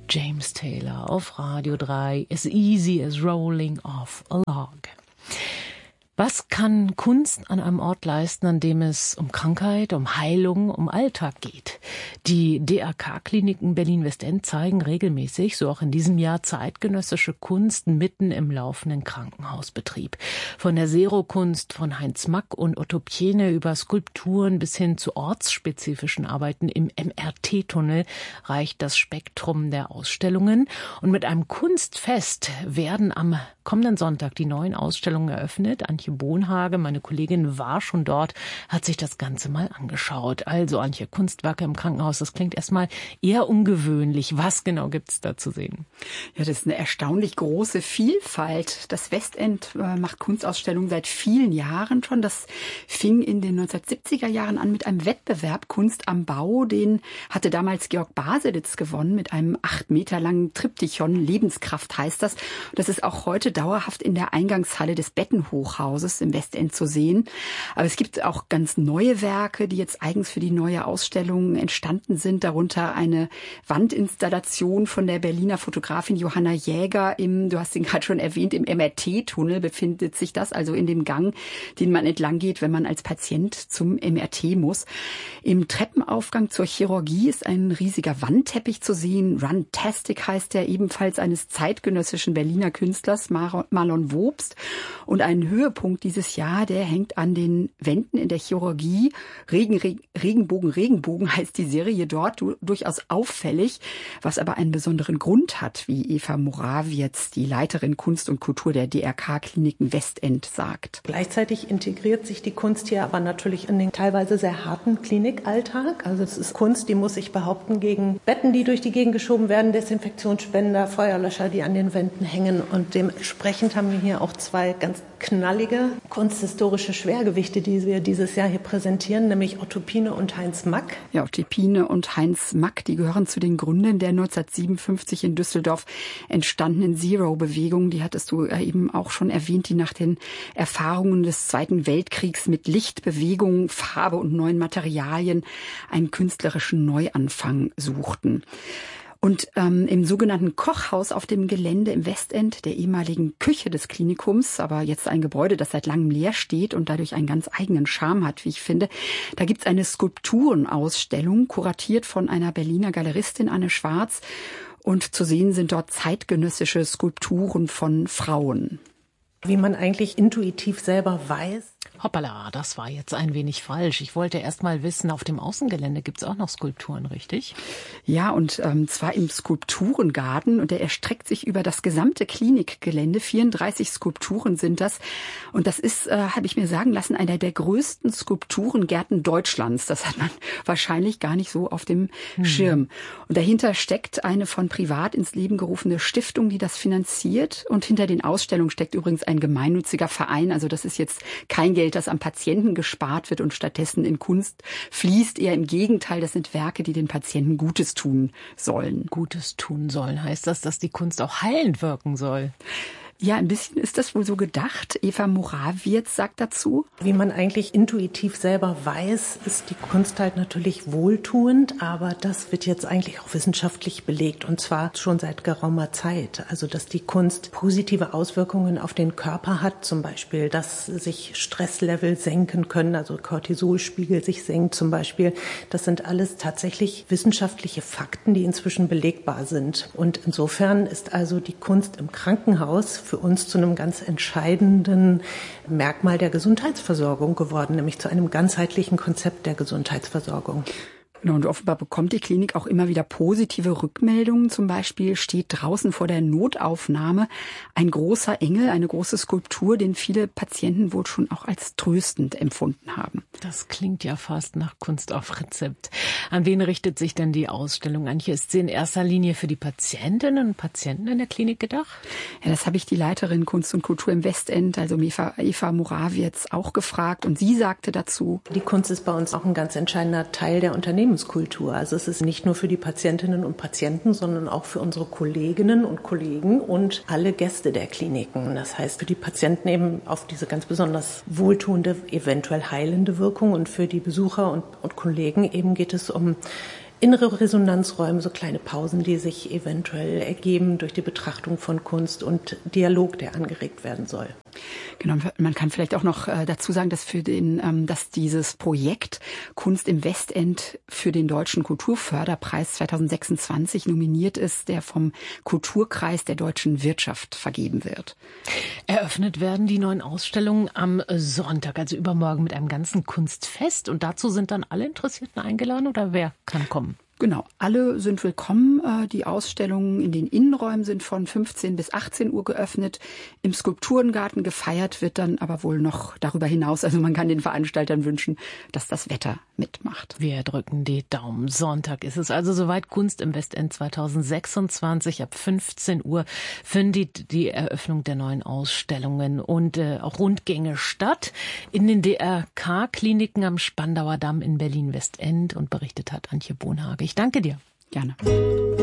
James Taylor auf Radio 3. As easy as rolling off a log. Was kann Kunst an einem Ort leisten, an dem es um Krankheit, um Heilung, um Alltag geht? Die DRK-Kliniken Berlin-Westend zeigen regelmäßig, so auch in diesem Jahr, zeitgenössische Kunst mitten im laufenden Krankenhausbetrieb. Von der Zero-Kunst von Heinz Mack und Otto Piene über Skulpturen bis hin zu ortsspezifischen Arbeiten im MRT-Tunnel reicht das Spektrum der Ausstellungen. Und mit einem Kunstfest werden am kommenden Sonntag die neuen Ausstellungen eröffnet. Antje Bonhage, meine Kollegin, war schon dort, hat sich das Ganze mal angeschaut. Also Antje, Kunstwerke im Krankenhaus, das klingt erstmal eher ungewöhnlich. Was genau gibt's da zu sehen? Ja, das ist eine erstaunlich große Vielfalt. Das Westend macht Kunstausstellungen seit vielen Jahren schon. Das fing in den 1970er Jahren an mit einem Wettbewerb Kunst am Bau. Den hatte damals Georg Baselitz gewonnen mit einem 8 Meter langen Triptychon. Lebenskraft heißt das. Das ist auch heute dauerhaft in der Eingangshalle des Bettenhochhauses im Westend zu sehen. Aber es gibt auch ganz neue Werke, die jetzt eigens für die neue Ausstellung entstanden sind. Darunter eine Wandinstallation von der Berliner Fotografin Johanna Jäger du hast ihn gerade schon erwähnt, im MRT-Tunnel befindet sich das, also in dem Gang, den man entlang geht, wenn man als Patient zum MRT muss. Im Treppenaufgang zur Chirurgie ist ein riesiger Wandteppich zu sehen. Runtastic heißt der, ebenfalls eines zeitgenössischen Berliner Künstlers, Marlon Wobst. Und ein Höhepunkt dieses Jahr, der hängt an den Wänden in der Chirurgie. Regenbogen heißt die Serie dort, durchaus auffällig, was aber einen besonderen Grund hat, wie Eva Morawietz, die Leiterin Kunst und Kultur der DRK-Kliniken Westend, sagt. Gleichzeitig integriert sich die Kunst hier aber natürlich in den teilweise sehr harten Klinikalltag. Also es ist Kunst, die muss sich behaupten gegen Betten, die durch die Gegend geschoben werden, Desinfektionsspender, Feuerlöscher, die an den Wänden hängen. Und dementsprechend haben wir hier auch zwei ganz knallige kunsthistorische Schwergewichte, die wir dieses Jahr hier präsentieren, nämlich Otto Piene und Heinz Mack. Ja, Otto Piene und Heinz Mack, die gehören zu den Gründern der 1957 in Düsseldorf entstandenen Zero-Bewegung. Die hattest du eben auch schon erwähnt, die nach den Erfahrungen des Zweiten Weltkriegs mit Licht, Bewegung, Farbe und neuen Materialien einen künstlerischen Neuanfang suchten. Und im sogenannten Kochhaus auf dem Gelände im Westend, der ehemaligen Küche des Klinikums, aber jetzt ein Gebäude, das seit langem leer steht und dadurch einen ganz eigenen Charme hat, wie ich finde, da gibt's eine Skulpturenausstellung, kuratiert von einer Berliner Galeristin, Anne Schwarz. Und zu sehen sind dort zeitgenössische Skulpturen von Frauen. Wie man eigentlich intuitiv selber weiß. Hoppala, das war jetzt ein wenig falsch. Ich wollte erst mal wissen, auf dem Außengelände gibt's auch noch Skulpturen, richtig? Ja, und zwar im Skulpturengarten. Und der erstreckt sich über das gesamte Klinikgelände. 34 Skulpturen sind das. Und das ist, habe ich mir sagen lassen, einer der größten Skulpturengärten Deutschlands. Das hat man wahrscheinlich gar nicht so auf dem Schirm. Und dahinter steckt eine von privat ins Leben gerufene Stiftung, die das finanziert. Und hinter den Ausstellungen steckt übrigens ein gemeinnütziger Verein. Also das ist jetzt kein Geld, das am Patienten gespart wird und stattdessen in Kunst fließt. Eher im Gegenteil, das sind Werke, die den Patienten Gutes tun sollen. Gutes tun sollen, heißt das, dass die Kunst auch heilend wirken soll? Ja, ein bisschen ist das wohl so gedacht. Eva Morawietz sagt dazu: Wie man eigentlich intuitiv selber weiß, ist die Kunst halt natürlich wohltuend, aber das wird jetzt eigentlich auch wissenschaftlich belegt, und zwar schon seit geraumer Zeit. Also, dass die Kunst positive Auswirkungen auf den Körper hat, zum Beispiel, dass sich Stresslevel senken können, also Cortisolspiegel sich senkt zum Beispiel. Das sind alles tatsächlich wissenschaftliche Fakten, die inzwischen belegbar sind. Und insofern ist also die Kunst im Krankenhaus für uns zu einem ganz entscheidenden Merkmal der Gesundheitsversorgung geworden, nämlich zu einem ganzheitlichen Konzept der Gesundheitsversorgung. Genau, und offenbar bekommt die Klinik auch immer wieder positive Rückmeldungen. Zum Beispiel steht draußen vor der Notaufnahme ein großer Engel, eine große Skulptur, den viele Patienten wohl schon auch als tröstend empfunden haben. Das klingt ja fast nach Kunst auf Rezept. An wen richtet sich denn die Ausstellung? Antje, ist sie in erster Linie für die Patientinnen und Patienten in der Klinik gedacht? Ja, das habe ich die Leiterin Kunst und Kultur im Westend, also Eva Morawietz, auch gefragt. Und sie sagte dazu: Die Kunst ist bei uns auch ein ganz entscheidender Teil der Unternehmenskultur. Also es ist nicht nur für die Patientinnen und Patienten, sondern auch für unsere Kolleginnen und Kollegen und alle Gäste der Kliniken. Das heißt, für die Patienten eben auf diese ganz besonders wohltuende, eventuell heilende Wirkung, und für die Besucher und Kollegen eben geht es um innere Resonanzräume, so kleine Pausen, die sich eventuell ergeben durch die Betrachtung von Kunst und Dialog, der angeregt werden soll. Genau, man kann vielleicht auch noch dazu sagen, dass dieses Projekt Kunst im Westend für den Deutschen Kulturförderpreis 2026 nominiert ist, der vom Kulturkreis der deutschen Wirtschaft vergeben wird. Eröffnet werden die neuen Ausstellungen am Sonntag, also übermorgen, mit einem ganzen Kunstfest. Und dazu sind dann alle Interessierten eingeladen oder wer kann kommen? Genau, alle sind willkommen. Die Ausstellungen in den Innenräumen sind von 15 bis 18 Uhr geöffnet. Im Skulpturengarten gefeiert wird dann aber wohl noch darüber hinaus. Also man kann den Veranstaltern wünschen, dass das Wetter mitmacht. Wir drücken die Daumen. Sonntag ist es also soweit. Kunst im Westend 2026 ab 15 Uhr findet die Eröffnung der neuen Ausstellungen und auch Rundgänge statt in den DRK-Kliniken am Spandauer Damm in Berlin-Westend. Und berichtet hat Antje Bohnhage. Ich danke dir. Gerne.